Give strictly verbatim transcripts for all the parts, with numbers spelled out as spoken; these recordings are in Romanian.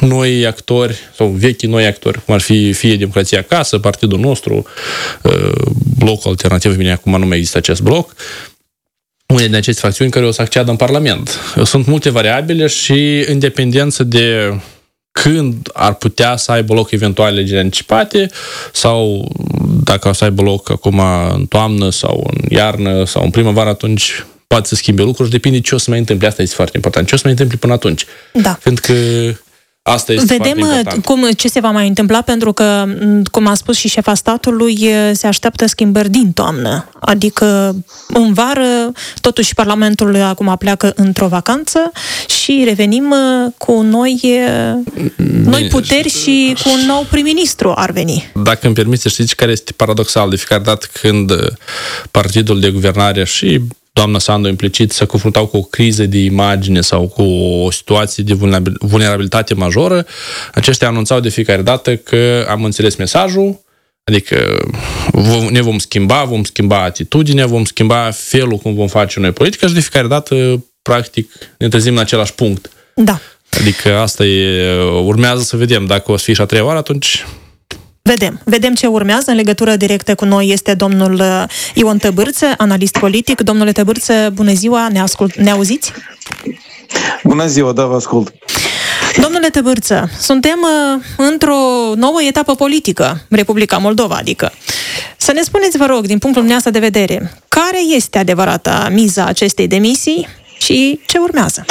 noi actori sau vechi noi actori, cum ar fi fie Democrația Acasă, partidul nostru, blocul alternativ, bine, acum nu mai există acest bloc, unele din aceste facțiuni care o să acceadă în Parlament. Sunt multe variabile și în dependență de când ar putea să aibă loc eventuale alegeri anticipate sau dacă o să aibă loc acum în toamnă sau în iarnă sau în primăvară, atunci poate să schimbe lucruri, depinde ce o să mai întâmple. Asta este foarte important. Ce o să mai întâmple până atunci? Da. Pentru că asta este vedem cum, ce se va mai întâmpla, pentru că, cum a spus și șefa statului, se așteaptă schimbări din toamnă. Adică în vară, totuși Parlamentul acum pleacă într-o vacanță și revenim cu noi, noi puteri și cu un nou prim-ministru ar veni. Dacă îmi permite, știți care este paradoxal? De fiecare dată când partidul de guvernare și doamna Sandu implicit se confruntau cu o criză de imagine sau cu o situație de vulnerabilitate majoră, aceștia anunțau de fiecare dată că am înțeles mesajul, adică ne vom schimba, vom schimba atitudinea, vom schimba felul cum vom face noi politică și de fiecare dată, practic, ne trezim în același punct. Da. Adică asta e, urmează să vedem. Dacă o să fie și a treia oară, atunci... Vedem. Vedem ce urmează. În legătură directă cu noi este domnul Ion Tăbârță, analist politic. Domnule Tăbârță, bună ziua, ne, ascult, ne auziți? Bună ziua, da, vă ascult. Domnule Tăbârță, suntem uh, într-o nouă etapă politică, Republica Moldova, adică. Să ne spuneți, vă rog, din punctul dumneavoastră de vedere, care este adevărata miza acestei demisii și ce urmează?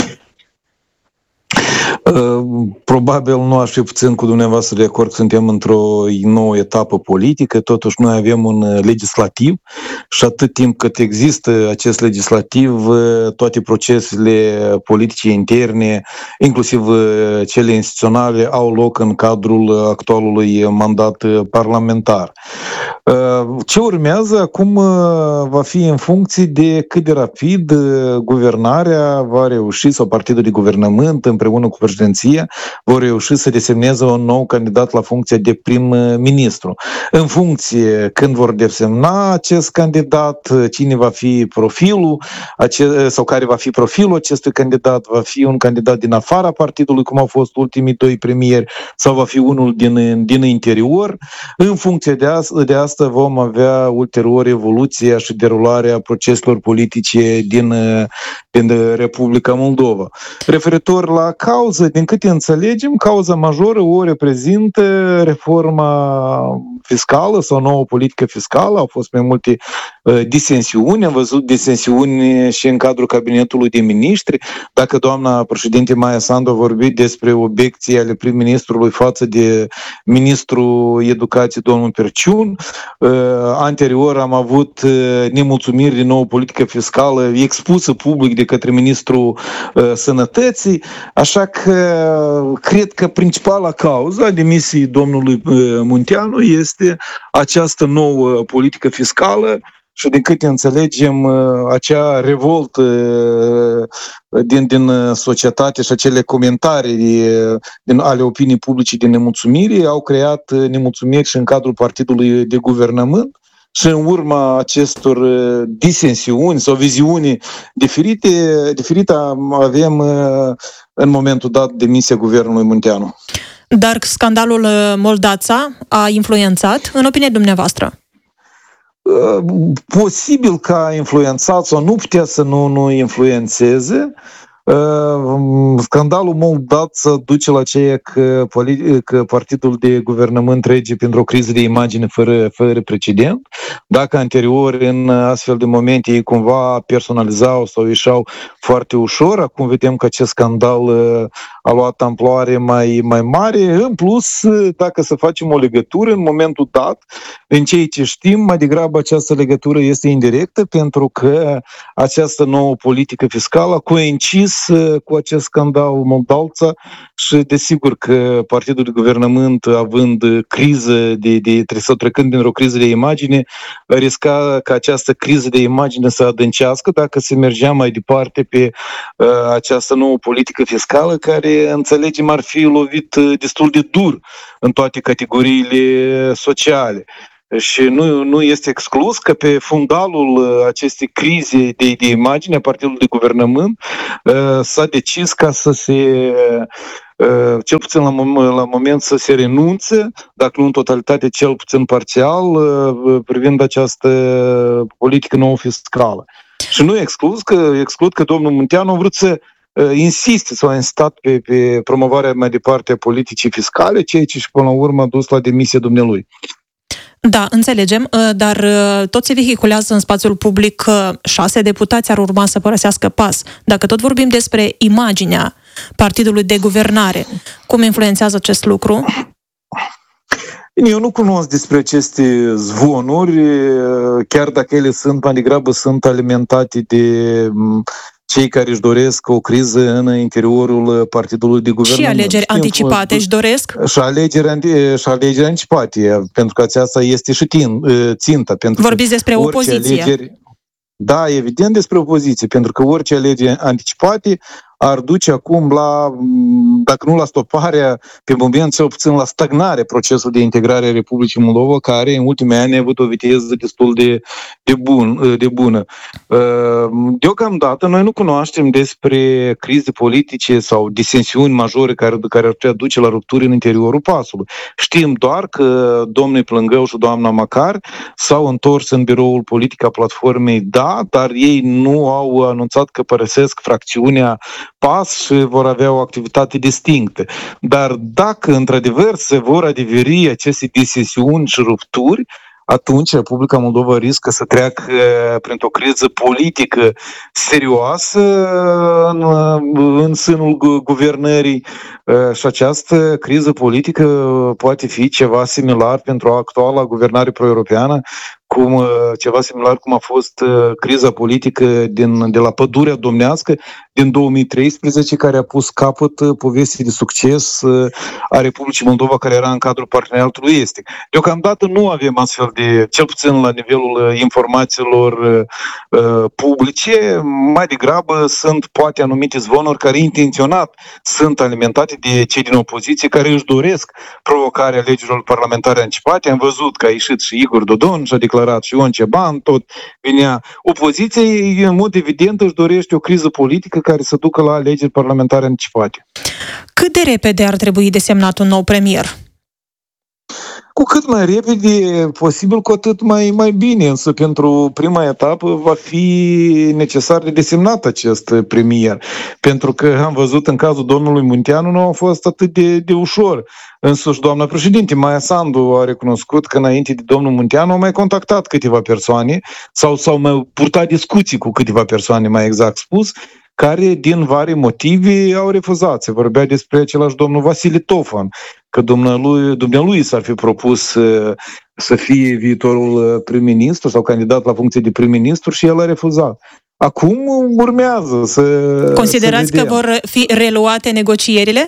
Probabil nu aș fi puțin cu dumneavoastră de acord că suntem într-o nouă etapă politică, totuși noi avem un legislativ și atât timp cât există acest legislativ, toate procesele politice interne, inclusiv cele instituționale, au loc în cadrul actualului mandat parlamentar. Ce urmează acum va fi în funcție de cât de rapid guvernarea va reuși, sau partidul de guvernământ împreună cu președinția vor reuși să desemneze un nou candidat la funcția de prim-ministru. În funcție când vor desemna acest candidat, cine va fi profilul sau care va fi profilul acestui candidat, va fi un candidat din afara partidului, cum au fost ultimii doi premieri, sau va fi unul din, din interior. În funcție de asta, de asta vom avea ulterior evoluția și derularea proceselor politice din, din Republica Moldova. Referitor la cauză, din câte înțelegem, cauza majoră o reprezintă reforma fiscală sau nouă politică fiscală. Au fost mai multe uh, disensiuni, am văzut disensiuni și în cadrul cabinetului de miniștri. Dacă doamna președinte Maia Sandu a vorbit despre obiecții ale prim-ministrului față de ministrul educației, domnul Perciun, uh, anterior am avut uh, nemulțumiri din nouă politică fiscală expusă public de către ministrul uh, sănătății, așa că cred că principala cauză a demisiei domnului Munteanu este această nouă politică fiscală și, din câte înțelegem, acea revoltă din, din societate și acele comentarii din, ale opinii publice de nemulțumire au creat nemulțumiri și în cadrul partidului de guvernământ. Și în urma acestor disensiuni sau viziuni diferite, diferite avem în momentul dat demisia guvernului Munteanu. Dar scandalul Moldața a influențat, în opinia dumneavoastră? Posibil că a influențat sau nu putea să nu, nu influențeze. Scandalul Moldața duce la ceea că, că partidul de guvernământ trece printr-o criză de imagine fără, fără precedent. Dacă anterior, în astfel de momente, ei cumva personalizau sau ieșeau foarte ușor, acum vedem că acest scandal a luat amploare mai, mai mare. În plus, dacă să facem o legătură, în momentul dat, în ceea ce știm, mai degrabă această legătură este indirectă, pentru că această nouă politică fiscală a coincis cu acest scandal Moldața și desigur că partidul de guvernământ, având criză de, de sau trecând dintr-o criză de imagine, risca ca această criză de imagine să adâncească dacă se mergea mai departe pe uh, această nouă politică fiscală, care, înțelegem, ar fi lovit destul de dur în toate categoriile sociale. Și nu, nu este exclus că pe fundalul acestei crize de, de imagine a partidului de guvernământ s-a decis ca să se cel puțin la, mom- la moment să se renunțe, dacă nu în totalitate, cel puțin parțial, privind această politică nouă fiscală. Și nu exclus că, exclud că domnul Munteanu a vrut să insiste sau a insistat pe, pe promovarea mai departe a politicii fiscale, ceea ce și până la urmă a dus la demisia dumnealui. Da, înțelegem, dar tot se vehiculează în spațiul public că șase deputați ar urma să părăsească P A S. Dacă tot vorbim despre imaginea partidului de guvernare, cum influențează acest lucru? Eu nu cunosc despre aceste zvonuri, chiar dacă ele sunt mai degrabă sunt alimentate de cei care își doresc o criză în interiorul partidului de guvernământ. Și alegeri anticipate își doresc? Și alegeri, și alegeri anticipate, pentru că aceasta este și ținta. Pentru Vorbiți despre opoziție. Alegeri, da, evident despre opoziție, pentru că orice alegeri anticipate ar duce acum la, dacă nu la stoparea, pe moment cel puțin la stagnarea procesului de integrare a Republicii Moldova, care în ultimii ani a avut o viteză destul de, de, bun, de bună. Deocamdată noi nu cunoaștem despre crize politice sau disensiuni majore care, care ar putea duce la rupturi în interiorul P A S-ului. Știm doar că domnul Plângău și doamna Macar s-au întors în biroul politic a platformei, da, dar ei nu au anunțat că părăsesc fracțiunea P A S și vor avea o activitate distinctă. Dar dacă într-adevăr se vor adeveri aceste disesiuni și rupturi, atunci Republica Moldova riscă să treacă printr-o criză politică serioasă în, în sânul guvernării și această criză politică poate fi ceva similar pentru actuala guvernare pro-europeană, cum, ceva similar cum a fost criza politică din, de la Pădurea Domnească din două mii treisprezece, care a pus capăt povestii de succes a Republicii Moldova, care era în cadrul parteneriatului estic. Deocamdată nu avem astfel de, cel puțin la nivelul informațiilor uh, publice, mai degrabă sunt poate anumite zvonuri care intenționat sunt alimentate de cei din opoziție care își doresc provocarea alegerilor parlamentare anticipate. Am văzut că a ieșit și Igor Dodon și a declarat și Ion Ceban, tot venea. Opoziția, în mod evident, își dorește o criză politică care să ducă la alegeri parlamentare anticipate. Cât de repede ar trebui desemnat un nou premier? Cu cât mai repede posibil, cu atât mai, mai bine, însă pentru prima etapă va fi necesar de desemnat acest premier, pentru că am văzut în cazul domnului Munteanu nu a fost atât de, de ușor. Însuși doamna președinte Maia Sandu a recunoscut că înainte de domnul Munteanu au mai contactat câteva persoane sau s-au mai purtat discuții cu câteva persoane, mai exact spus, care din vari motive au refuzat. Se vorbea despre același domnul Vasile Tofan, că dumnealui, dumnealui s-ar fi propus să, să fie viitorul prim-ministru sau candidat la funcție de prim-ministru și el a refuzat. Acum urmează să... Considerați să că vor fi reluate negocierile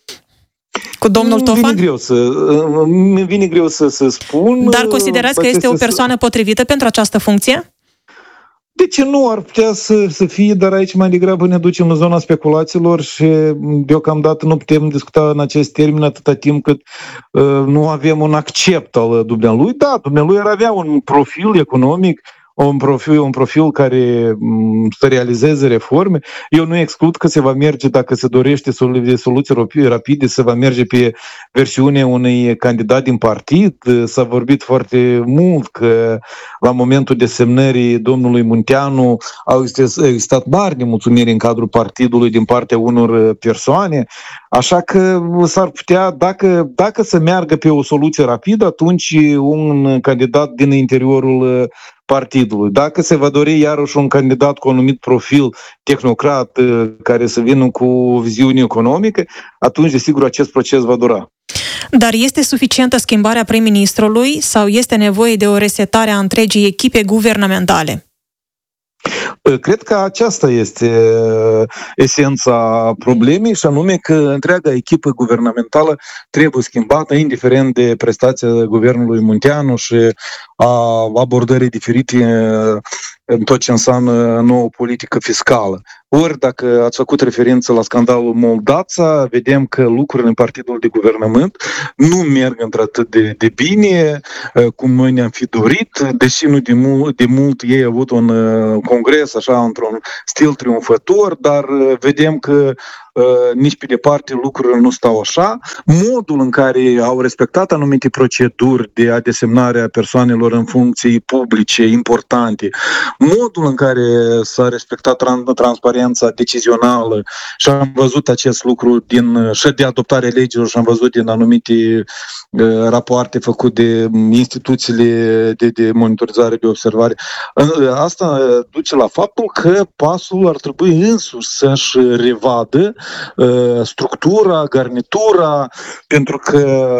cu domnul Tofan? Vine greu să, îmi vine greu să, să spun. Dar considerați că este o persoană potrivită pentru această funcție? De ce nu ar putea să, să fie, dar aici mai degrabă ne ducem în zona speculațiilor și deocamdată nu putem discuta în acest termen atâta timp cât uh, nu avem un accept al dumnealui. Da, dumnealui ar avea un profil economic, un profil, un profil care m- să realizeze reforme. Eu nu exclud că se va merge, dacă se dorește soluții rapide, se va merge pe versiunea unui candidat din partid. S-a vorbit foarte mult că la momentul desemnării domnului Munteanu au existat mari nemulțumiri în cadrul partidului din partea unor persoane, așa că s-ar putea, dacă, dacă se meargă pe o soluție rapidă, atunci un candidat din interiorul partidului. Dacă se va dori iarăși un candidat cu un anumit profil tehnocrat care să vină cu o viziune economică, atunci, desigur, acest proces va dura. Dar este suficientă schimbarea prim-ministrului sau este nevoie de o resetare a întregii echipe guvernamentale? Cred că aceasta este esența problemei și anume că întreaga echipă guvernamentală trebuie schimbată, indiferent de prestația guvernului Munteanu și a abordării diferite în tot ce înseamnă nouă politică fiscală. Ori, dacă ați făcut referință la scandalul Moldața, vedem că lucrurile în partidul de guvernământ nu merg într-atât de, de bine cum noi ne-am fi dorit, deși nu de mult, de mult ei au avut un congres așa într-un stil triumfător, dar vedem că nici pe departe lucrurile nu stau așa. Modul în care au respectat anumite proceduri de a desemnare a persoanelor în funcții publice importante, modul în care s-a respectat transparența decizională și am văzut acest lucru din, și de adoptarea legilor și am văzut din anumite rapoarte făcute de instituțiile de, de monitorizare, de observare. Asta duce la faptul că PAS-ul ar trebui însuși să-și revadă uh, structura, garnitura, pentru că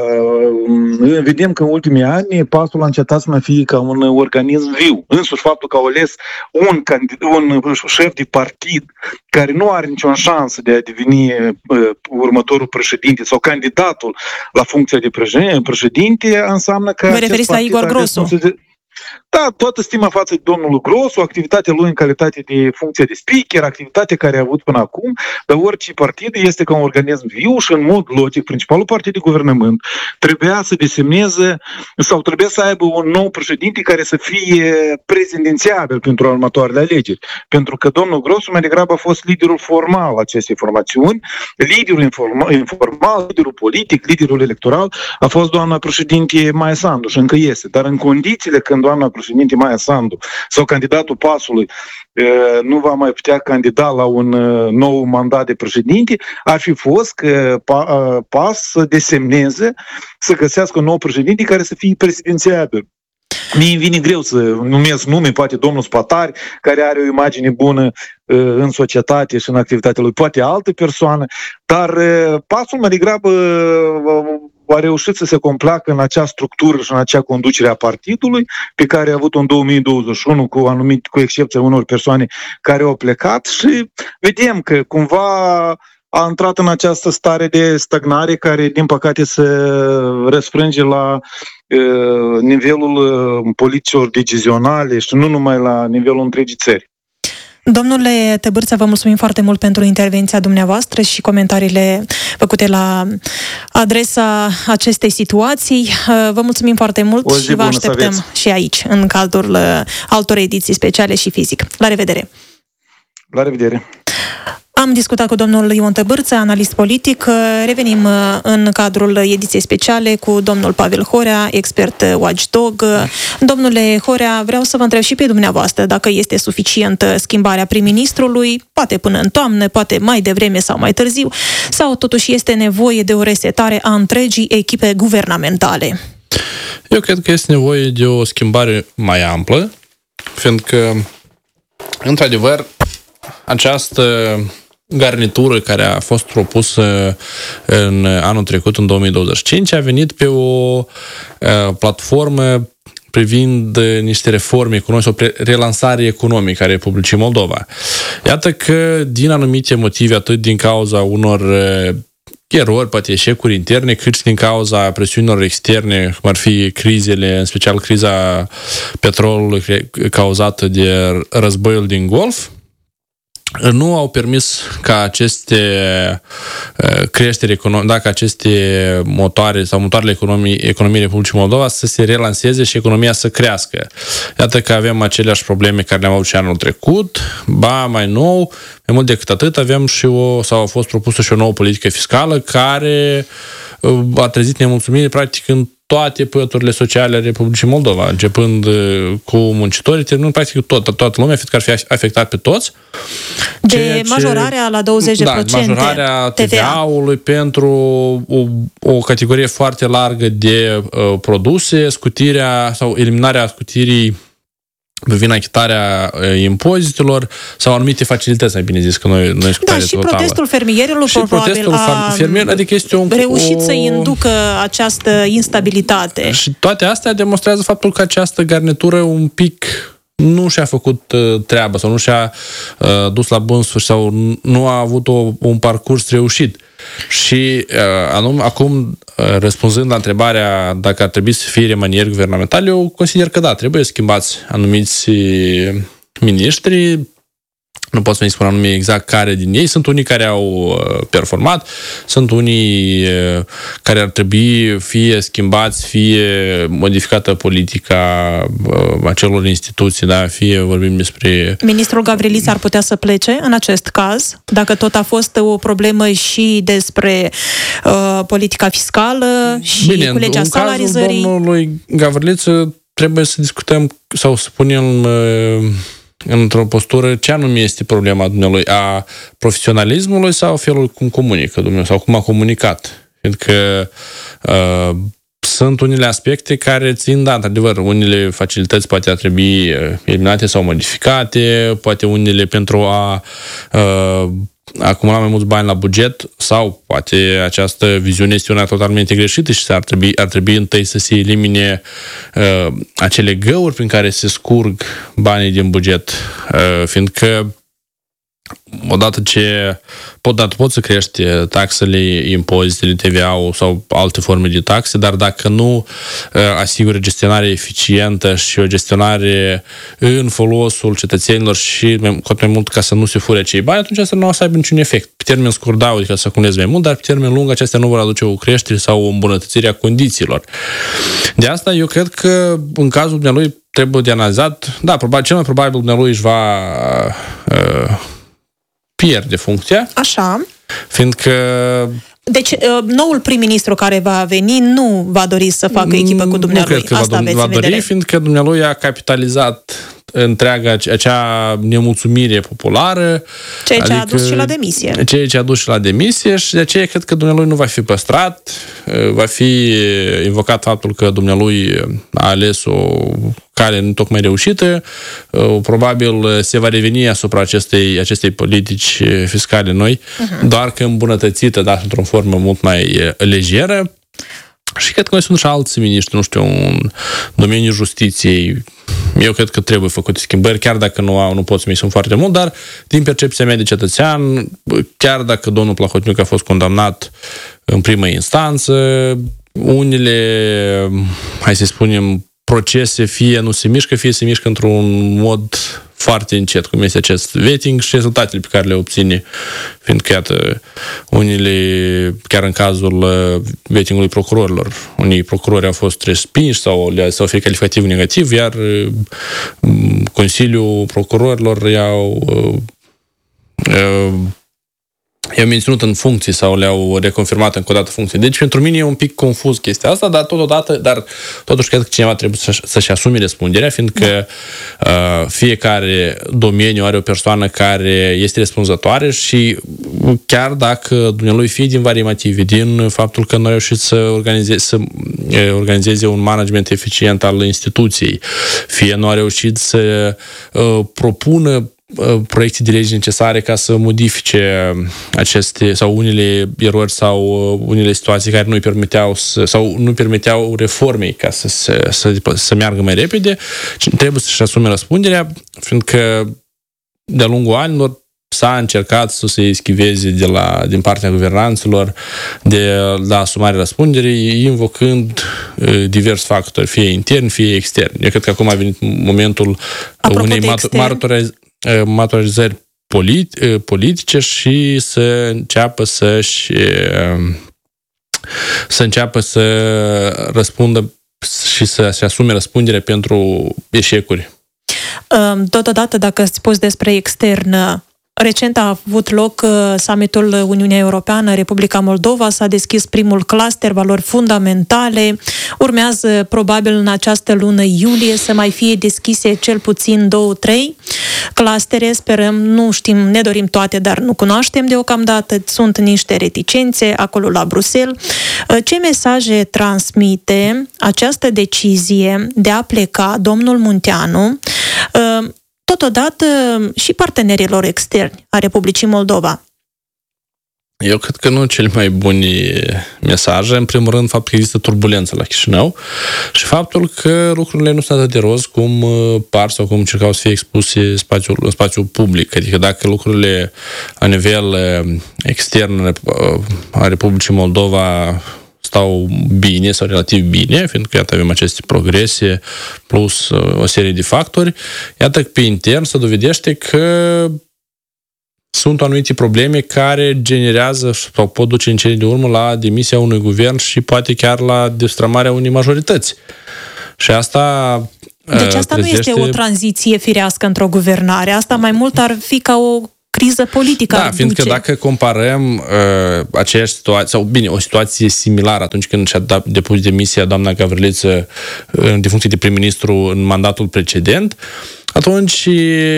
uh, vedem că în ultimii ani PAS-ul a încetat să mai fie ca un organism viu. Însuși faptul că au ales un, candid- un șef de partid care nu are nicio șansă de a deveni uh, următorul președinte sau candidatul la funcția de președinte, înseamnă că... Vă referiți la Igor Grosu? Da, toată stima față de domnul Grosu, activitatea lui în calitate de funcție de speaker, activitatea care a avut până acum, dar orice partid este ca un organism viu și în mod logic, principalul partid de guvernământ trebuia să desemneze sau trebuia să aibă un nou președinte care să fie prezidențiabil pentru următoarele alegeri. Pentru că domnul Grosu mai degrabă a fost liderul formal acestei formațiuni, liderul informal, informal, liderul politic, liderul electoral a fost doamna președinte Maia Sandu și încă este. Dar în condițiile când doamna președinte Maia Sandu sau candidatul PAS-ului nu va mai putea candida la un nou mandat de președinte, ar fi fost că PAS să desemneze, să găsească un nou președinte care să fie prezidențiabil. Mie îmi vine greu să numesc nume, poate domnul Spatari, care are o imagine bună în societate și în activitatea lui, poate altă persoană, dar PAS-ul mai degrabă a reușit să se complacă în acea structură și în acea conducere a partidului pe care a avut-o în două mii douăzeci și unu, cu anumit, cu excepția unor persoane care au plecat și vedem că cumva a intrat în această stare de stagnare care, din păcate, se răsfrânge la uh, nivelul uh, politicilor decizionale și nu numai la nivelul întregii țări. Domnule Tăbârță, vă mulțumim foarte mult pentru intervenția dumneavoastră și comentariile făcute la adresa acestei situații. Vă mulțumim foarte mult și vă așteptăm și aici, în cadrul altor ediții speciale și fizic. La revedere! La revedere! Am discutat cu domnul Ion Tăbârță, analist politic. Revenim în cadrul ediției speciale cu domnul Pavel Horea, expert watchdog. Domnule Horea, vreau să vă întreb și pe dumneavoastră dacă este suficientă schimbarea prim-ministrului, poate până în toamnă, poate mai devreme sau mai târziu, sau totuși este nevoie de o resetare a întregii echipe guvernamentale? Eu cred că este nevoie de o schimbare mai amplă, fiindcă, într-adevăr, această garnitură care a fost propusă în anul trecut, în două mii douăzeci și cinci, a venit pe o uh, platformă privind niște reforme economice, o relansare economică a Republicii Moldova. Iată că, din anumite motive, atât din cauza unor uh, erori, poate eșecuri interne, cât și din cauza presiunilor externe, cum ar fi crizele, în special criza petrolului cauzată de războiul din Golf, nu au permis ca aceste creșteri economice, dacă aceste motoare sau motoarele economiei, economiei Republicii Moldova să se relanseze și economia să crească. Iată că avem aceleași probleme care le-am avut și anul trecut, ba mai nou, mai mult decât atât, avem și o, sau a fost propusă și o nouă politică fiscală care a trezit nemulțumire practic în toate păturile sociale ale Republicii Moldova, începând cu muncitorii, terminând practic tot, toată lumea, fiindcă ar fi afectat pe toți. De majorarea ce, la douăzeci la sută da, majorarea T V A-ului pentru o, o categorie foarte largă de uh, produse, scutirea sau eliminarea scutirii privind achitarea uh, impozitelor sau anumite facilități, mai bine zis, că noi, noi Da, și protestul fermierilor și probabil a fermier, adică este un, reușit o... să inducă această instabilitate. Și toate astea demonstrează faptul că această garnitură un pic nu și-a făcut uh, treaba sau nu și-a uh, dus la bun sfârșit sau nu a avut o, un parcurs reușit. Și uh, anum, acum, uh, răspunzând la întrebarea dacă ar trebui să fie remanieri guvernamentale, eu consider că da, trebuie schimbați anumiți miniștri, nu pot să-mi spun anume exact care din ei. Sunt unii care au performat, sunt unii care ar trebui fie schimbați, fie modificată politica acelor instituții, da? Fie vorbim despre... Ministrul Gavriliț ar putea să plece în acest caz, dacă tot a fost o problemă și despre uh, politica fiscală și Bine, cu legea în salarizării. Cazul domnului Gavriliț trebuie să discutăm sau să punem uh, într-o postură ce anume este problema dumnealui, a profesionalismului sau felul cum comunică dumnealui sau cum a comunicat. Fiindcă uh, sunt unele aspecte care țin, da, într-adevăr, unele facilități poate ar trebui eliminate sau modificate, poate unele pentru a uh, acumula mai mulți bani la buget sau poate această viziune este una totalmente greșită și ar trebui, ar trebui întâi să se elimine uh, acele găuri prin care se scurg banii din buget, uh, fiindcă odată ce odată poți să crești taxele, impozitele, T V A-ul sau alte forme de taxe, dar dacă nu uh, asigură gestionare eficientă și o gestionare în folosul cetățenilor și mai, cu mai mult ca să nu se fure acei bani, atunci asta nu o să aibă niciun efect. Pe termen scurt, da, adică să acumulezi mai mult, dar pe termen lung acestea nu vor aduce o creștere sau o îmbunătățire a condițiilor. De asta eu cred că în cazul dumnealui trebuie de analizat, da, probabil, cel mai probabil dumnealui își va uh, pierde funcția. Așa. Fiindcă... Deci, noul prim-ministru care va veni nu va dori să facă echipă cu dumnealui. Nu cred că Asta va, va dori, fiindcă dumnealui a capitalizat întreaga acea nemulțumire populară. Ceea ce adică, a adus și la demisie. Ceea ce a adus și la demisie și de aceea cred că dumnealui nu va fi păstrat. Va fi invocat faptul că dumnealui a ales o cale nu tocmai reușită. Probabil se va reveni asupra acestei, acestei politici fiscale noi, uh-huh. doar că îmbunătățită, dar într-o formă mult mai lejeră. Și cred că mai sunt și alți miniștri, nu știu, în domeniul justiției. Eu cred că trebuie făcute schimbări, chiar dacă nu, au, nu pot să mi sunt foarte mult, dar din percepția mea de cetățean, chiar dacă domnul Plahotniuc a fost condamnat în primă instanță, unele, hai să spunem, procese fie nu se mișcă, fie se mișcă într-un mod foarte încet, cum este acest vetting și rezultatele pe care le obține. Fiindcă, iată, unele, chiar în cazul vettingului procurorilor, unii procurori au fost respinși sau le-au fi calificativ negativ, iar Consiliul Procurorilor i-au uh, i-au menținut în funcție sau le-au reconfirmat încă o dată funcție. Deci, pentru mine e un pic confuz chestia asta, dar totodată, dar totuși cred că cineva trebuie să-și, să-și asume răspunderea, fiindcă da. uh, fiecare domeniu are o persoană care este răspunzătoare și chiar dacă dumnealui fie din vari motive, din faptul că nu a reușit să organizeze, să organizeze un management eficient al instituției, fie nu a reușit să uh, propună proiecte de legi necesare ca să modifice aceste sau unele erori sau unele situații care nu-i permiteau să, sau nu permiteau reformei ca să, să, să, să meargă mai repede. Trebuie să-și asume răspunderea, fiindcă de-a lungul anilor s-a încercat să se eschiveze de la, din partea guvernanților de la asumarea răspunderii, invocând divers factori, fie interni, fie externi. Eu cred că acum a venit momentul Apropo unei maturizări maturizări polit- politice și să înceapă să-și să înceapă să răspundă și să-și asume răspunderea pentru eșecuri. Totodată, dacă ați spus despre externă, recent a avut loc summitul Uniunea Europeană, Republica Moldova, s-a deschis primul cluster, valori fundamentale. Urmează probabil în această lună iulie să mai fie deschise cel puțin două, trei clustere, sperăm, nu știm, ne dorim toate, dar nu cunoaștem deocamdată, sunt niște reticențe acolo la Bruxelles. Ce mesaje transmite această decizie de a pleca domnul Munteanu totodată și partenerilor externi a Republicii Moldova? Eu cred că nu cele mai bune mesaje. În primul rând, faptul că există turbulență la Chișinău și faptul că lucrurile nu sunt atât de roz cum par sau cum încercau să fie expuse în spațiul, în spațiul public. Adică dacă lucrurile la nivel extern a Republicii Moldova stau bine sau relativ bine, fiindcă iată avem aceste progrese plus o serie de factori, iată că pe intern se dovedește că sunt anumite probleme care generează sau pot duce în cele din urmă la demisia unui guvern și poate chiar la destrămarea unei majorități. Și asta Deci asta trezește... nu este o tranziție firească într-o guvernare. Asta mai mult ar fi ca o criză politică. Da, fiindcă duce. Dacă comparăm uh, aceeași situație, sau bine, o situație similară atunci când și-a depus demisia doamna Gavriliță în funcție de prim-ministru în mandatul precedent, atunci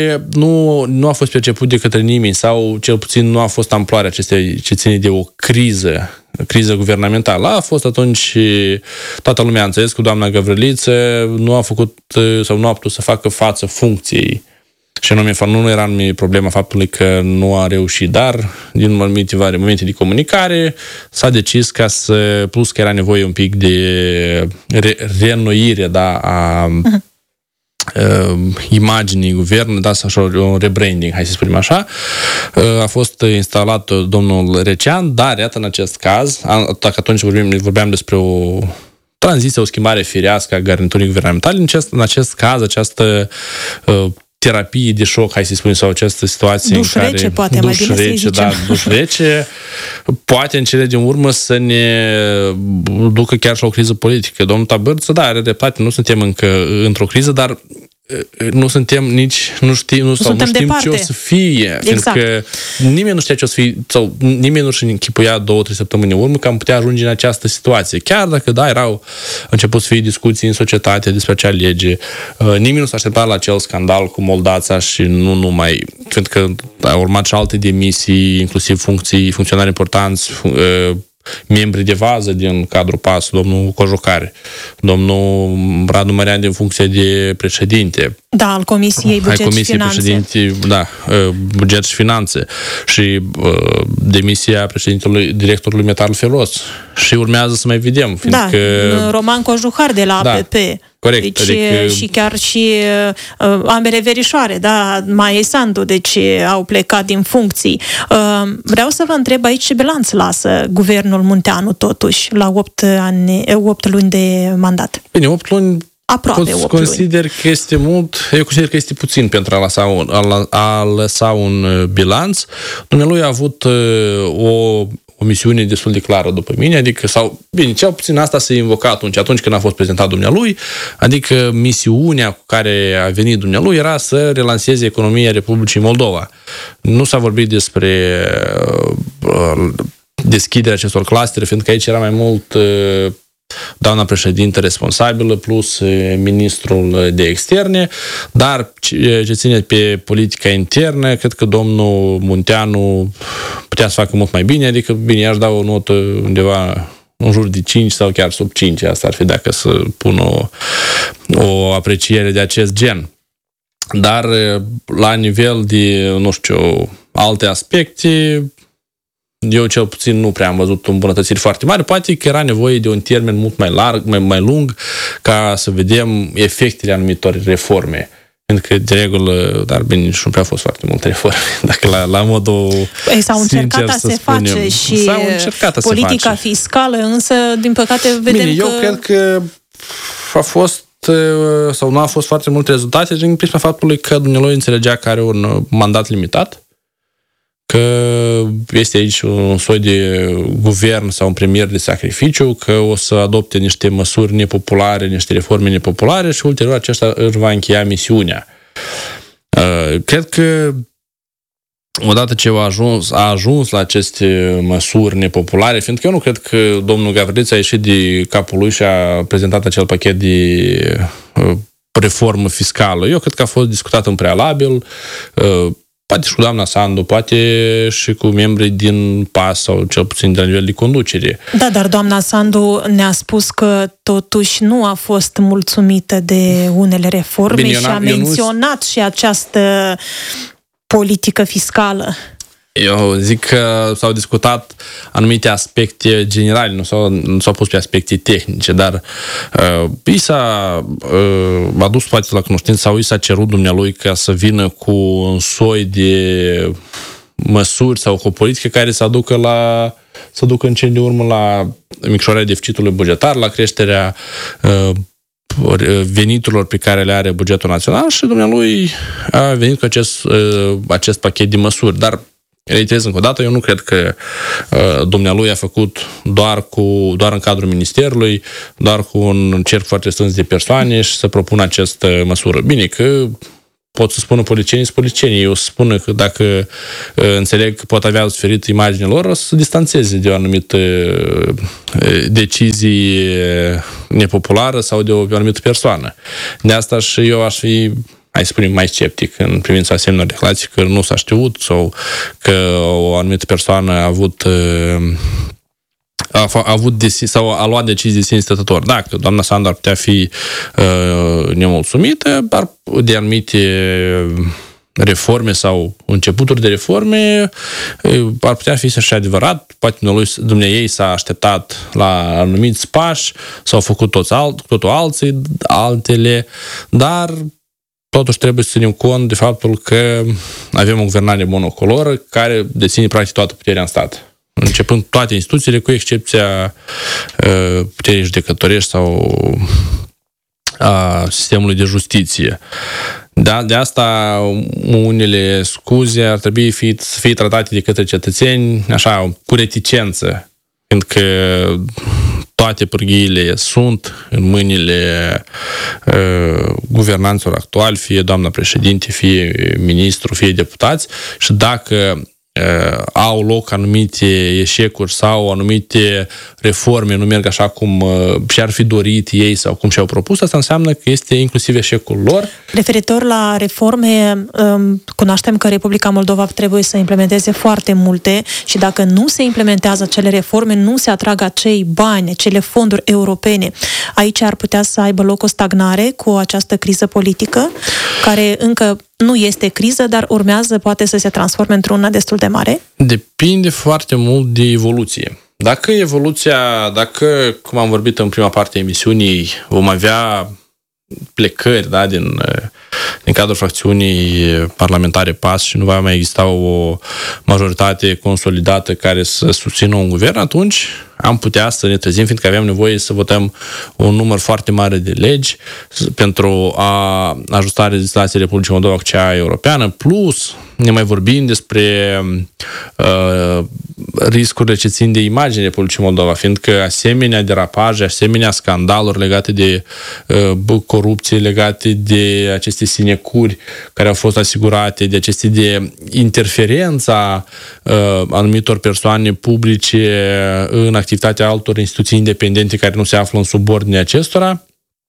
nu, nu a fost perceput de către nimeni sau cel puțin nu a fost amploarea acestei ce ține de o criză, criză guvernamentală. A fost atunci toată lumea a înțeles că doamna Gavriliță nu a făcut sau nu a putut să facă față funcției. Și anume, nu era numai problema faptului că nu a reușit, dar din momente, momente de comunicare s-a decis ca să, plus că era nevoie un pic de re, reînnoire, da, a uh-huh. uh, imaginii guvernului, da, așa, un rebranding, hai să spunem așa. Uh, a fost instalat domnul Recean, dar iată în acest caz, dacă atunci vorbim, vorbeam despre o tranziție, o schimbare firească a garniturii guvernamentale, în acest, în acest caz, această uh, terapie de șoc, hai să spunem, sau această situație duș în care... Rece, poate, mai bine să-i zicem. Da, duș rece, poate în cele din urmă să ne ducă chiar și la o criză politică. Domnul Tabărță, da, are dreptate, nu suntem încă într-o criză, dar nu suntem nici, nu știm, nu, sau nu știm departe. Ce o să fie. Exact. Fiindcă nimeni nu știa ce o să fie, sau nimeni nu-și închipuia două, trei săptămâni în urmă că am putea ajunge în această situație. Chiar dacă, da, erau început să fie discuții în societate despre acea lege, nimeni nu s-a așteptat la acel scandal cu Moldața și nu numai, fiindcă au urmat și alte demisii, inclusiv funcții, funcționari importanți, membri de vază din cadrul P A S, domnul Cojocare, domnul Radu Mărean din funcție de președinte. Da, al Comisiei Buget Comisiei și Finanțe. Președinte, da, Buget și Finanțe. Și uh, demisia președintelui, directorului Metal Feroz. Și urmează să mai vedem. Fiindcă... Da, Roman Cojuhar de la da, A P P. Corect. Deci, adică... și chiar și uh, ambele verișoare, da, Maia Sandu, deci au plecat din funcții. Uh, vreau să vă întreb aici ce bilanț lasă guvernul Munteanu, totuși, la opt ani, opt luni de mandat. Bine, opt luni aproape opt luni. Consider că este mult, eu consider că este puțin pentru a lăsa un, a, a lăsa un bilanț. Dumnealui a avut uh, o o misiune destul de clară după mine, adică, sau, bine, cel puțin asta se invoca atunci, atunci când a fost prezentat dumnealui, adică misiunea cu care a venit dumnealui era să relanseze economia Republicii Moldova. Nu s-a vorbit despre uh, deschiderea acestor clustere, fiindcă aici era mai mult uh, doamna președintă responsabilă plus ministrul de externe, dar ce ține pe politica internă, cred că domnul Munteanu putea să facă mult mai bine, adică, bine, i-aș da o notă undeva în jur de cinci sau chiar sub cinci, asta ar fi dacă să pun o, o apreciere de acest gen. Dar la nivel de, nu știu, alte aspecte, eu cel puțin nu prea am văzut îmbunătățiri foarte mari, poate că era nevoie de un termen mult mai larg, mai, mai lung, ca să vedem efectele anumitor reforme. Pentru că, de regulă, dar bine, nici nu prea a fost foarte multe reforme, dacă la, la modul Ei, s-au încercat a se spunem, face și încercat a politica se face. fiscală, însă, din păcate, vedem bine, că... eu cred că a fost sau nu a fost foarte multe rezultate din prisma faptului că dumnealui înțelegea că are un mandat limitat, că este aici un soi de guvern sau un premier de sacrificiu, că o să adopte niște măsuri nepopulare, niște reforme nepopulare și ulterior acesta își va încheia misiunea. Cred că odată ce a ajuns, a ajuns la aceste măsuri nepopulare, fiindcă eu nu cred că domnul Gavriliță a ieșit de capul lui și a prezentat acel pachet de reformă fiscală. Eu cred că a fost discutat în prealabil, poate și cu doamna Sandu, poate și cu membrii din P A S sau cel puțin de la nivel de conducere. Da, dar doamna Sandu ne-a spus că totuși nu a fost mulțumită de unele reforme. Bine, și a menționat nu... și această politică fiscală. Eu zic că s-au discutat anumite aspecte generale, nu s-au, nu s-au pus pe aspecte tehnice, dar uh, i s-a uh, adus poate la cunoștință sau i s-a cerut dumnealui ca să vină cu un soi de măsuri sau cu o politică care să aducă la să ducă în cel de urmă la micșorarea deficitului bugetar, la creșterea uh, veniturilor pe care le are bugetul național și dumnealui a venit cu acest, uh, acest pachet de măsuri, dar reiterez încă o dată, eu nu cred că uh, dumnealui a făcut doar, cu, doar în cadrul ministerului, doar cu un cerc foarte strâns de persoane și să propună această măsură. Bine, că pot să spună politicienii, sunt politicienii. Eu spun că dacă uh, înțeleg că pot avea suferit imaginea lor, o să se distanțeze de o anumită uh, decizie nepopulară sau de o, de o anumită persoană. De asta și eu aș fi, hai să spunem, mai sceptic în privința asemenea declarații, că nu s-a știut sau că o anumită persoană a avut uh, a, a avut deci, sau a luat decizii sine stătător. Dacă doamna Sandu ar putea fi uh, nemulțumită ar, de anumite reforme sau începuturi de reforme, uh, ar putea fi și adevărat, poate dumneavoastră s-a așteptat la anumiți pași, s-au făcut toți alt, totul alții, altele, dar totuși trebuie să ținem cont de faptul că avem o guvernare monocoloră care deține practic toată puterea în stat. Începând toate instituțiile, cu excepția uh, puterii judecătorești sau a sistemului de justiție. De, de asta unele scuze ar trebui fi, să fie tratate de către cetățeni așa, cu reticență, fiindcă toate pârghiile sunt în mâinile uh, guvernanților actuali, fie doamna președinte, fie ministru, fie deputați, și dacă uh, au loc anumite eșecuri sau anumite reforme nu merg așa cum uh, și-ar fi dorit ei sau cum și-au propus, asta înseamnă că este inclusiv eșecul lor. Referitor la reforme, um, cunoaștem că Republica Moldova trebuie să implementeze foarte multe și dacă nu se implementează acele reforme, nu se atrag acei bani, acele fonduri europene. Aici ar putea să aibă loc o stagnare cu această criză politică, care încă nu este criză, dar urmează poate să se transforme într-una destul de mare? Depinde foarte mult de evoluție. Dacă evoluția, dacă, cum am vorbit în prima parte a emisiunii, vom avea plecări, da, din, din cadrul fracțiunii parlamentare P A S și nu va mai exista o majoritate consolidată care să susțină un guvern, atunci am putea să ne trezim, fiindcă avem nevoie să votăm un număr foarte mare de legi pentru a ajusta legislația Republicii Moldova cu cea europeană, plus ne mai vorbim despre uh, riscurile ce țin de imagine Republicii Moldova, fiindcă asemenea derapaje, asemenea scandaluri legate de uh, corupție, legate de aceste sinecuri care au fost asigurate, de aceste de interferența uh, anumitor persoane publice în activitatea altor instituții independente care nu se află în subordine acestora,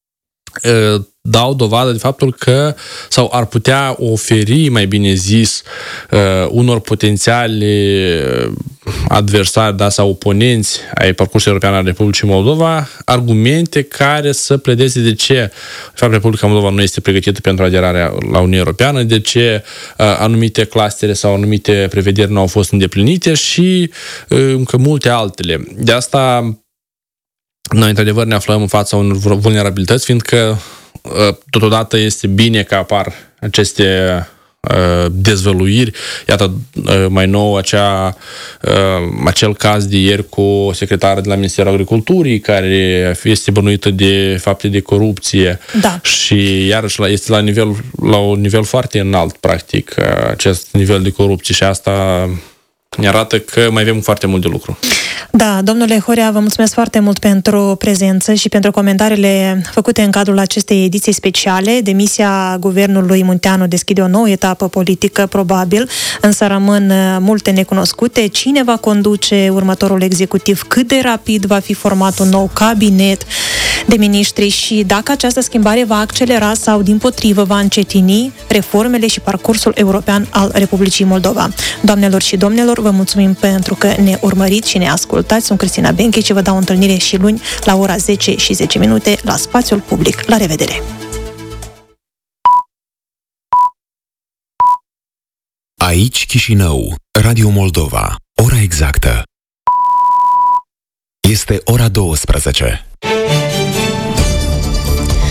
uh, dau dovadă de faptul că, sau ar putea oferi, mai bine zis, uh, unor potențiali adversari, da, sau oponenți ai parcursului european al Republicii Moldova, argumente care să pledeze de ce, de fapt, Republica Moldova nu este pregătită pentru aderarea la Uniunea Europeană, de ce uh, anumite clustere sau anumite prevederi nu au fost îndeplinite și uh, încă multe altele. De asta noi, într-adevăr, ne aflăm în fața unor vulnerabilități, fiindcă totodată este bine că apar aceste uh, dezvăluiri. Iată, uh, mai nou acea, uh, acel caz de ieri cu o secretară de la Ministerul Agriculturii care este bănuită de fapte de corupție, da. Și iarăși este la, nivel, la un nivel foarte înalt, practic, acest nivel de corupție și asta ne arată că mai avem foarte mult de lucru. Da, domnule Horea, vă mulțumesc foarte mult pentru prezență și pentru comentariile făcute în cadrul acestei ediții speciale. Demisia guvernului Munteanu deschide o nouă etapă politică, probabil, însă rămân multe necunoscute. Cine va conduce următorul executiv? Cât de rapid va fi format un nou cabinet de miniștri și dacă această schimbare va accelera sau, dimpotrivă, va încetini reformele și parcursul european al Republicii Moldova. Doamnelor și domnilor, vă mulțumim pentru că ne urmăriți și ne ascultați. Sunt Cristina Benche și vă dau întâlnire și luni la ora zece și zece minute la Spațiul Public. La revedere! Aici Chișinău, Radio Moldova. Ora exactă este ora douăsprezece.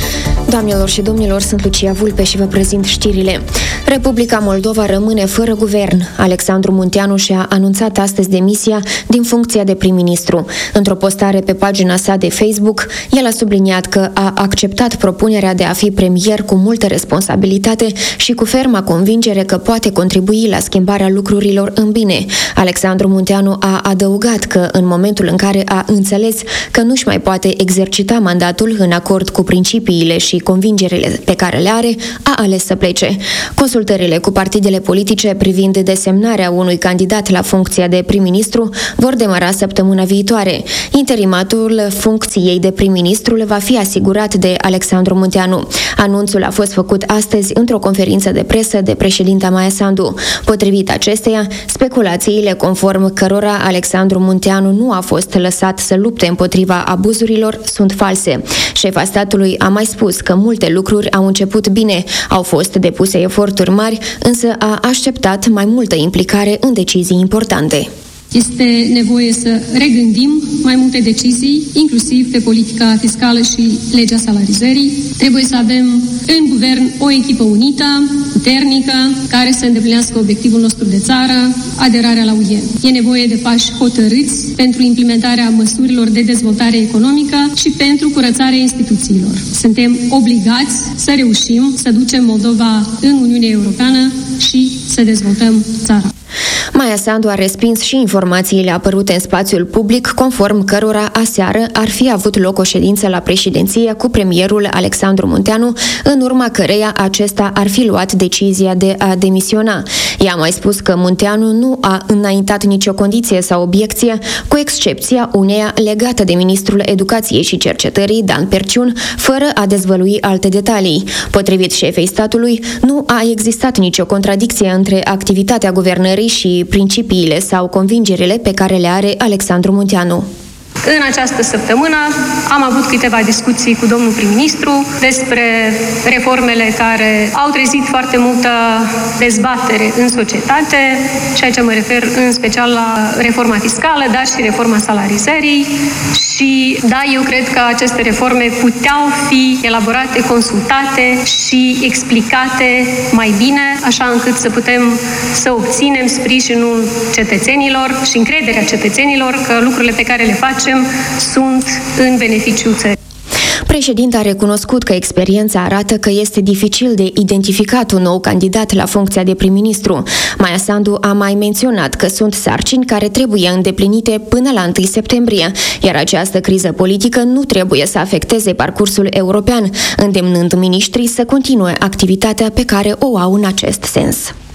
Doamnelor și domnilor, sunt Lucia Vulpe și vă prezint știrile. Republica Moldova rămâne fără guvern. Alexandru Munteanu și-a anunțat astăzi demisia din funcția de prim-ministru. Într-o postare pe pagina sa de Facebook, el a subliniat că a acceptat propunerea de a fi premier cu multă responsabilitate și cu ferma convingere că poate contribui la schimbarea lucrurilor în bine. Alexandru Munteanu a adăugat că în momentul în care a înțeles că nu-și mai poate exercita mandatul în acord cu principiile și convingerile pe care le are, a ales să plece. Consultările cu partidele politice privind desemnarea unui candidat la funcția de prim-ministru vor demara săptămâna viitoare. Interimatul funcției de prim-ministru va fi asigurat de Alexandru Munteanu. Anunțul a fost făcut astăzi într-o conferință de presă de președinta Maia Sandu. Potrivit acesteia, speculațiile conform cărora Alexandru Munteanu nu a fost lăsat să lupte împotriva abuzurilor sunt false. Șefa statului a mai spus că multe lucruri au început bine, au fost depuse eforturi mari, însă a așteptat mai multă implicare în decizii importante. Este nevoie să regândim mai multe decizii, inclusiv pe politica fiscală și legea salarizării. Trebuie să avem în guvern o echipă unită, puternică, care să îndeplinească obiectivul nostru de țară, aderarea la U E. E nevoie de pași hotărâți pentru implementarea măsurilor de dezvoltare economică și pentru curățarea instituțiilor. Suntem obligați să reușim să ducem Moldova în Uniunea Europeană și să dezvoltăm țara. Maia Sandu a respins și informațiile apărute în spațiul public, conform cărora aseară ar fi avut loc o ședință la președinție cu premierul Alexandru Munteanu, în urma căreia acesta ar fi luat decizia de a demisiona. Ea a mai spus că Munteanu nu a înaintat nicio condiție sau obiecție, cu excepția uneia legată de ministrul Educației și Cercetării, Dan Perciun, fără a dezvălui alte detalii. Potrivit șefei statului, nu a existat nicio contradicție între activitatea guvernării și principiile sau convingerile pe care le are Alexandru Munteanu. În această săptămână am avut câteva discuții cu domnul prim-ministru despre reformele care au trezit foarte multă dezbatere în societate, și aici mă refer în special la reforma fiscală, dar și reforma salarizării. Și da, eu cred că aceste reforme puteau fi elaborate, consultate și explicate mai bine, așa încât să putem să obținem sprijinul cetățenilor și încrederea cetățenilor că lucrurile pe care le facem sunt în beneficiul țării. Președinta a recunoscut că experiența arată că este dificil de identificat un nou candidat la funcția de prim-ministru. Maia Sandu a mai menționat că sunt sarcini care trebuie îndeplinite până la întâi septembrie, iar această criză politică nu trebuie să afecteze parcursul european, îndemnând miniștrii să continue activitatea pe care o au în acest sens.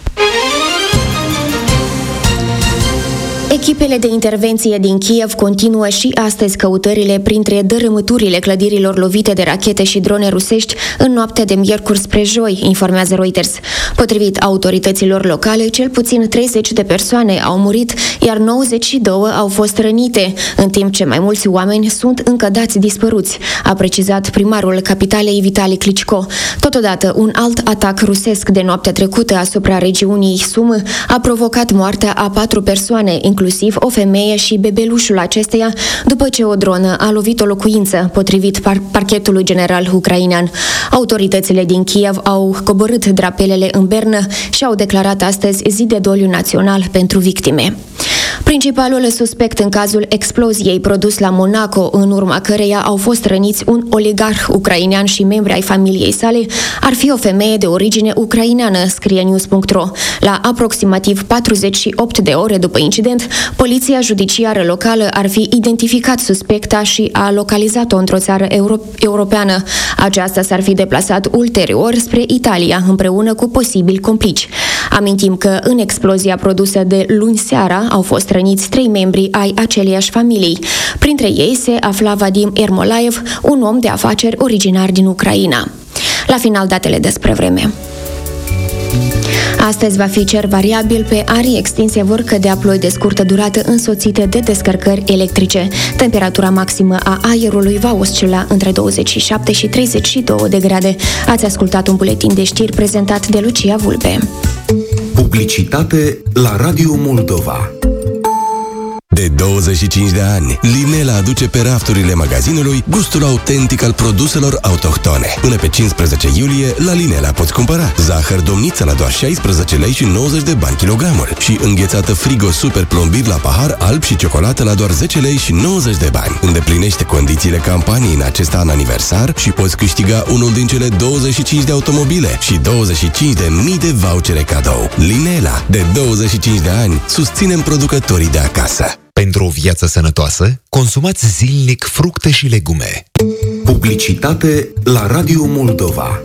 Echipele de intervenție din Kiev continuă și astăzi căutările printre dărâmăturile clădirilor lovite de rachete și drone rusești în noaptea de miercuri spre joi, informează Reuters. Potrivit autorităților locale, cel puțin treizeci de persoane au murit, iar nouăzeci și doi au fost rănite, în timp ce mai mulți oameni sunt încă dați dispăruți, a precizat primarul capitalei Vitali Klitschko. Totodată, un alt atac rusesc de noaptea trecută asupra regiunii Sumă a provocat moartea a patru persoane, inclusiv inclusiv o femeie și bebelușul acesteia, după ce o dronă a lovit o locuință, potrivit par- parchetului general ucrainean. Autoritățile din Kiev au coborât drapelele în Bernă și au declarat astăzi zi de doliu național pentru victime. Principalul suspect în cazul exploziei produs la Monaco, în urma căreia au fost răniți un oligarh ucrainean și membri ai familiei sale, ar fi o femeie de origine ucraineană, scrie news punct ro. La aproximativ patruzeci și opt de ore după incident, poliția judiciară locală ar fi identificat suspecta și a localizat-o într-o țară euro- europeană. Aceasta s-ar fi deplasat ulterior spre Italia, împreună cu posibili complici. Amintim că în explozia produsă de luni seara au fost răniți trei membri ai aceleiași familii. Printre ei se afla Vadim Ermolaev, un om de afaceri originar din Ucraina. La final, datele despre vreme. Astăzi va fi cer variabil, pe arii extinse vor cădea ploi de scurtă durată însoțite de descărcări electrice. Temperatura maximă a aerului va oscila între douăzeci și șapte și treizeci și două de grade. Ați ascultat un buletin de știri prezentat de Lucia Vulpe. Publicitate la Radio Moldova. De douăzeci și cinci de ani, Linela aduce pe rafturile magazinului gustul autentic al produselor autohtone. Până pe cincisprezece iulie, la Linela poți cumpăra zahăr domniță la doar șaisprezece lei și nouăzeci de bani kilogramul și înghețată Frigo Super Plombir la pahar alb și ciocolată la doar zece lei și nouăzeci de bani. Îndeplinește condițiile campaniei în acest an aniversar și poți câștiga unul din cele douăzeci și cinci de automobile și douăzeci și cinci de mii de vouchere cadou. Linela, de douăzeci și cinci de ani, susținem producătorii de acasă. Pentru o viață sănătoasă, consumați zilnic fructe și legume. Publicitate la Radio Moldova.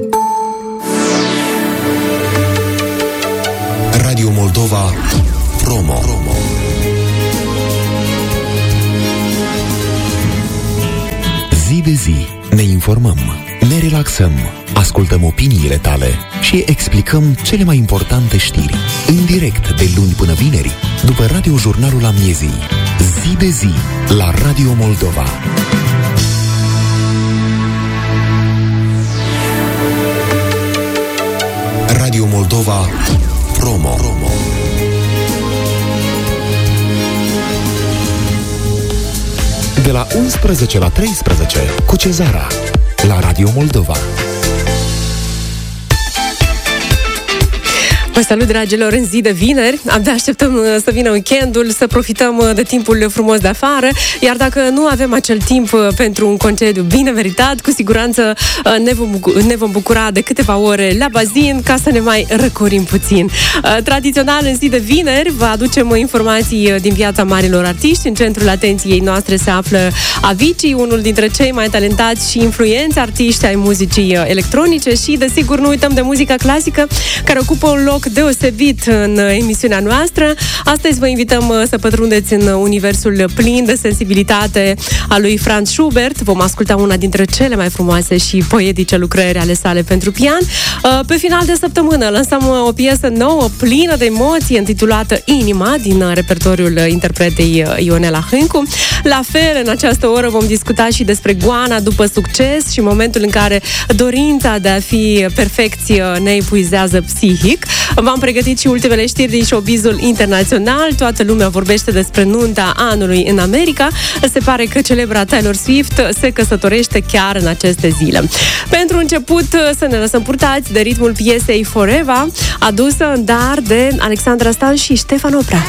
Radio Moldova Promo. Promo. Zi de zi ne informăm, ne relaxăm, ascultăm opiniile tale și explicăm cele mai importante știri. În direct de luni până vineri, după radiojurnalul amiezii. Zi de zi la Radio Moldova. Radio Moldova Promo. Promo. De la unsprezece la treisprezece cu Cezara la Radio Moldova. Vă salut, dragilor, în zi de vineri. Abia așteptăm să vină weekendul, să profităm de timpul frumos de afară, iar dacă nu avem acel timp pentru un concediu bine meritat, cu siguranță ne vom, ne vom bucura de câteva ore la bazin ca să ne mai răcorim puțin. Tradițional, în zi de vineri, vă aducem informații din viața marilor artiști. În centrul atenției noastre se află Avicii, unul dintre cei mai talentați și influenți artiști ai muzicii electronice și, desigur, nu uităm de muzica clasică, care ocupă un loc deosebit în emisiunea noastră. Astăzi vă invităm să pătrundeți în universul plin de sensibilitate a lui Franz Schubert. Vom asculta una dintre cele mai frumoase și poetice lucrări ale sale pentru pian. Pe final de săptămână lansăm o piesă nouă, plină de emoții, intitulată Inima, din repertoriul interpretei Ionela Hâncu. La fel, în această oră vom discuta și despre goana după succes și momentul în care dorința de a fi perfecți ne epuizează psihic. V-am pregătit și ultimele știri din showbizul internațional. Toată lumea vorbește despre nunta anului în America. Se pare că celebra Taylor Swift se căsătorește chiar în aceste zile. Pentru început, să ne lăsăm purtați de ritmul piesei Forever, adusă în dar de Alexandra Stan și Ștefan Oprea.